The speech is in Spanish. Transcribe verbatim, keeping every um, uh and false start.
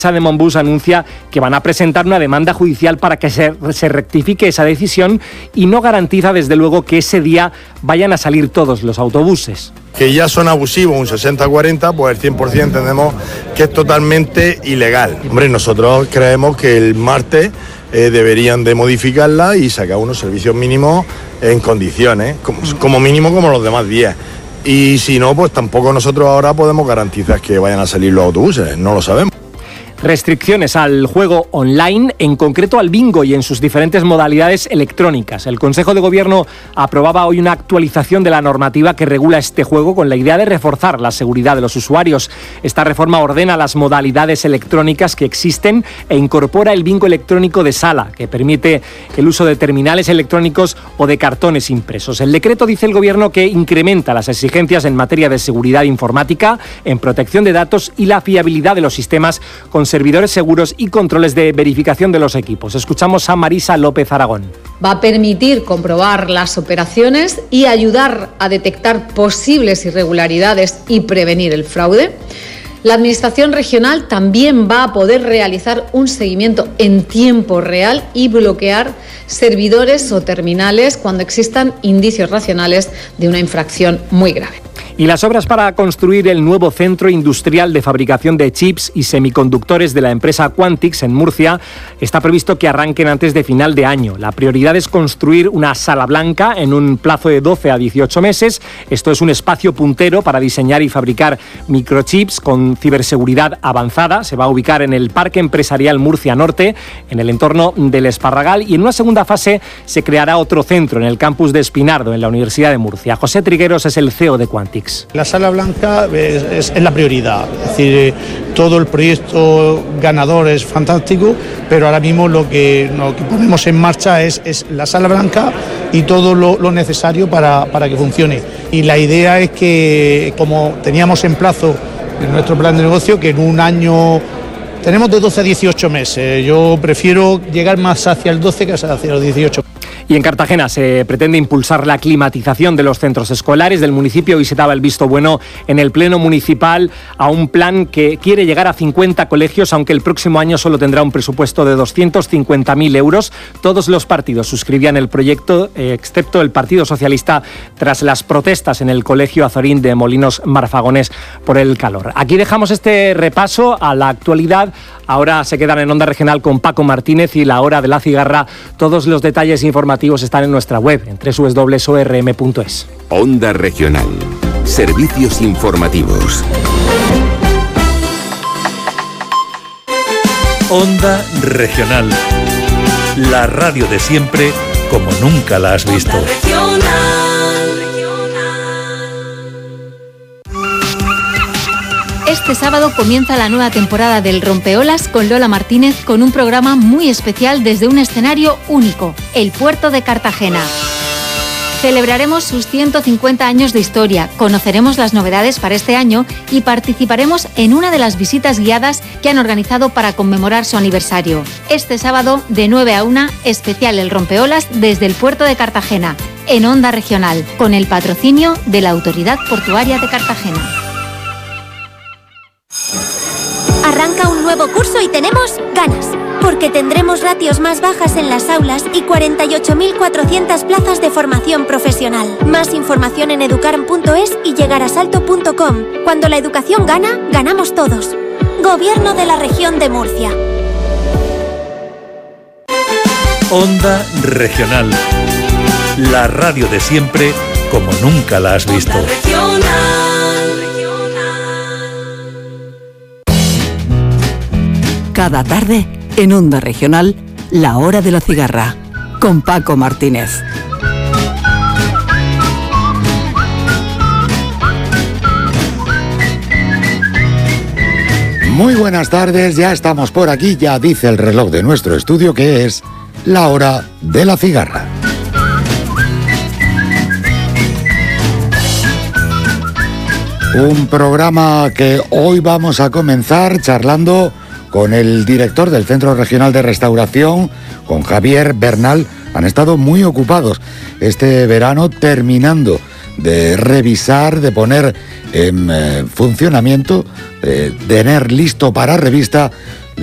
de Monbus anuncia que van a presentar una demanda judicial para que se, se rectifique esa decisión y no garantiza desde luego que ese día vayan a salir todos los autobuses. Que ya son abusivos, un sesenta cuarenta, pues el cien por ciento entendemos que es totalmente ilegal. Hombre, nosotros creemos que el martes eh, deberían de modificarla y sacar unos servicios mínimos en condiciones, como, como mínimo como los demás días. Y si no, pues tampoco nosotros ahora podemos garantizar que vayan a salir los autobuses, no lo sabemos. Restricciones al juego online, en concreto al bingo y en sus diferentes modalidades electrónicas. El Consejo de Gobierno aprobaba hoy una actualización de la normativa que regula este juego con la idea de reforzar la seguridad de los usuarios. Esta reforma ordena las modalidades electrónicas que existen e incorpora el bingo electrónico de sala, que permite el uso de terminales electrónicos o de cartones impresos. El decreto, dice el Gobierno, que incrementa las exigencias en materia de seguridad informática, en protección de datos y la fiabilidad de los sistemas con servidores seguros y controles de verificación de los equipos. Escuchamos a Marisa López Aragón. Va a permitir comprobar las operaciones y ayudar a detectar posibles irregularidades y prevenir el fraude. La Administración regional también va a poder realizar un seguimiento en tiempo real y bloquear servidores o terminales cuando existan indicios racionales de una infracción muy grave. Y las obras para construir el nuevo centro industrial de fabricación de chips y semiconductores de la empresa Quantix en Murcia está previsto que arranquen antes de final de año. La prioridad es construir una sala blanca en un plazo de doce a dieciocho meses. Esto es un espacio puntero para diseñar y fabricar microchips con ciberseguridad avanzada. Se va a ubicar en el Parque Empresarial Murcia Norte, en el entorno del Esparragal, y en una segunda fase se creará otro centro en el campus de Espinardo, en la Universidad de Murcia. José Trigueros es el C E O de Quantix. La sala blanca es, es, es la prioridad, es decir, todo el proyecto ganador es fantástico, pero ahora mismo lo que, lo que ponemos en marcha es, es la sala blanca y todo lo, lo necesario para, para que funcione. Y la idea es que, como teníamos en plazo en nuestro plan de negocio, que en un año tenemos de doce a dieciocho meses, yo prefiero llegar más hacia el doce que hacia los dieciocho. Y en Cartagena se pretende impulsar la climatización de los centros escolares del municipio y se daba el visto bueno en el Pleno Municipal a un plan que quiere llegar a cincuenta colegios, aunque el próximo año solo tendrá un presupuesto de doscientos cincuenta mil euros. Todos los partidos suscribían el proyecto, eh, excepto el Partido Socialista, tras las protestas en el Colegio Azorín de Molinos Marfagones por el calor. Aquí dejamos este repaso a la actualidad. Ahora se quedan en Onda Regional con Paco Martínez y la Hora de la Cigarra. Todos los detalles informativos están en nuestra web, en doble u doble u doble u punto o r m punto es. Onda Regional. Servicios informativos. Onda Regional. La radio de siempre, como nunca la has visto. Este sábado comienza la nueva temporada del Rompeolas con Lola Martínez, con un programa muy especial desde un escenario único, el puerto de Cartagena. Celebraremos sus ciento cincuenta años de historia, conoceremos las novedades para este año y participaremos en una de las visitas guiadas que han organizado para conmemorar su aniversario. Este sábado, de nueve a una, especial el Rompeolas desde el puerto de Cartagena, en Onda Regional, con el patrocinio de la Autoridad Portuaria de Cartagena. Arranca un nuevo curso y tenemos ganas, porque tendremos ratios más bajas en las aulas y cuarenta y ocho mil cuatrocientas plazas de formación profesional. Más información en educarm punto es y llegarasalto punto com. Cuando la educación gana, ganamos todos. Gobierno de la Región de Murcia. Onda Regional. La radio de siempre, como nunca la has visto. Cada tarde, en Onda Regional, La Hora de la Cigarra, con Paco Martínez. Muy buenas tardes, ya estamos por aquí, ya dice el reloj de nuestro estudio que es la Hora de la Cigarra. Un programa que hoy vamos a comenzar charlando con el director del Centro Regional de Restauración, con Javier Bernal. Han estado muy ocupados este verano terminando de revisar, de poner en eh, funcionamiento, de tener listo para revista